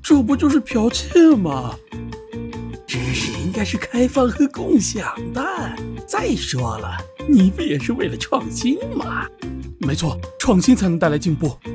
这不就是剽窃吗？知识应该是开放和共享的。再说了，你不也是为了创新吗？没错，创新才能带来进步。